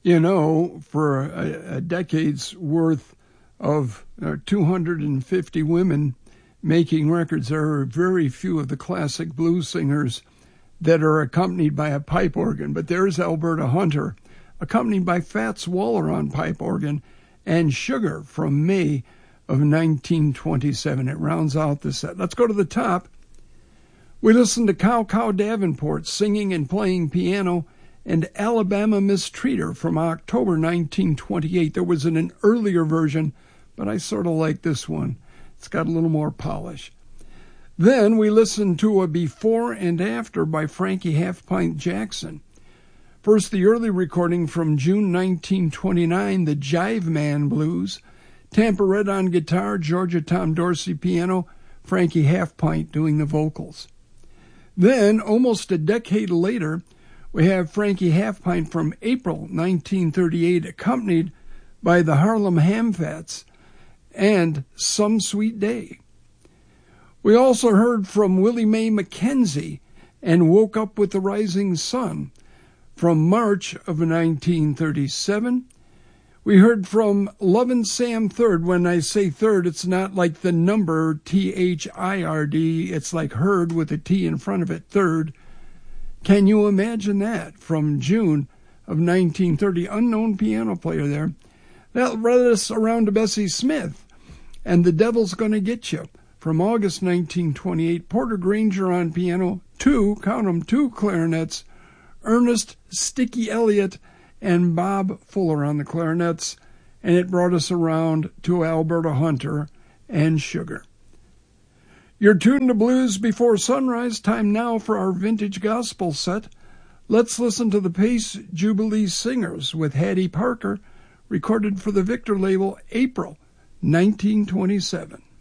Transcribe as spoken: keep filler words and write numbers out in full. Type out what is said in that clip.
You know, for a, a decade's worth of uh, two hundred fifty women making records, there are very few of the classic blues singers that are accompanied by a pipe organ. But there's Alberta Hunter, accompanied by Fats Waller on pipe organ, and Sugar from May of nineteen twenty-seven. It rounds out the set. Let's go to the top. We listen to Cow Cow Davenport singing and playing piano, and Alabama Mistreater from October nineteen twenty-eight. There was an, an earlier version, but I sort of like this one. It's got a little more polish. Then we listen to a Before and After by Frankie Half Pint Jackson. First, the early recording from June nineteen twenty-nine, the Jive Man Blues. Tampa Red on guitar, Georgia Tom Dorsey piano, Frankie Half Pint doing the vocals. Then, almost a decade later, we have Frankie Half Pint from April nineteen thirty-eight, accompanied by the Harlem Hamfats and Some Sweet Day. We also heard from Willie Mae McKenzie and Woke Up with the Rising Sun from March of nineteen thirty-seven. We heard from Lovin' Sam Third. When I say third, it's not like the number T H I R D. It's like heard with a T in front of it, third. Can you imagine that? From June of nineteen thirty, unknown piano player there. That led us around to Bessie Smith and The Devil's Gonna Get You. From August nineteen twenty-eight, Porter Granger on piano, two, count 'em, two clarinets, Ernest Sticky Elliott and Bob Fuller on the clarinets, and it brought us around to Alberta Hunter and Sugar. You're tuned to Blues Before Sunrise. Time now for our vintage gospel set. Let's listen to the Pace Jubilee Singers with Hattie Parker, recorded for the Victor label, April nineteen twenty-seven.